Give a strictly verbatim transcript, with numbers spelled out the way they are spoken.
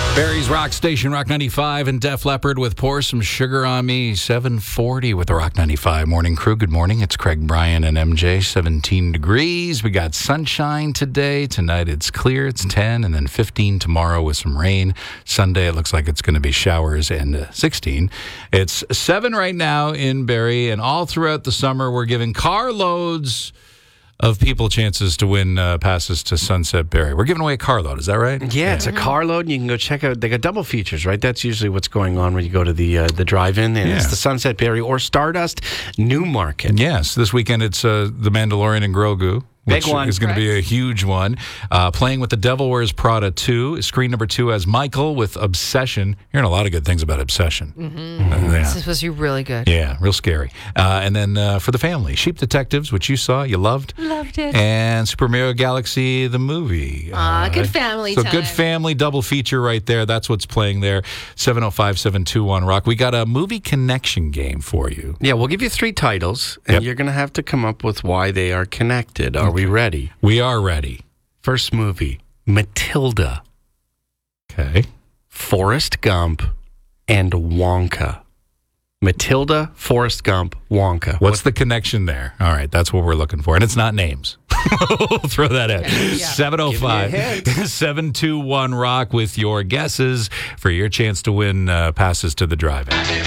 Barry's Rock Station, Rock ninety-five, and Def Leppard with Pour Some Sugar on Me, seven forty with the Rock ninety-five Morning Crew. Good morning. It's Craig, Brian, and M J, seventeen degrees. We got sunshine today. Tonight it's clear. It's ten, and then fifteen tomorrow with some rain. Sunday it looks like it's going to be showers and uh, sixteen. It's seven right now in Barrie, and all throughout the summer we're giving carloads of people chances to win uh, passes to Sunset Barrie. We're giving away a carload, is that right? Yeah, yeah, it's a carload. You can go check out, they got double features, right? That's usually what's going on when you go to the uh, the drive-in, and yeah. It's the Sunset Barrie or Stardust Newmarket. Yes, this weekend it's uh, The Mandalorian and Grogu. Which Big one. is going to be a huge one. Uh, playing with The Devil Wears Prada two. Screen number two has Michael with Obsession. Hearing a lot of good things about Obsession. Mm-hmm. Uh, yeah. This is supposed to be really good. Yeah, real scary. Uh, and then uh, for the family, Sheep Detectives, which you saw, you loved. Loved it. And Super Mario Galaxy, the movie. Ah, uh, good family so time. Good family double feature right there. That's what's playing there. seven oh five, seven two one, ROCK. We got a movie connection game for you. Yeah, we'll give you three titles, and yep. you're going to have to come up with why they are connected. Are okay. we ready? We are ready. First movie, Matilda. Okay. Forrest Gump and Wonka. Matilda, Forrest Gump, Wonka. What's what? the connection there? All right, that's what we're looking for. And it's not names. We'll throw that in. Yeah. seven oh five, seven two one, ROCK with your guesses for your chance to win uh, passes to the drive-in.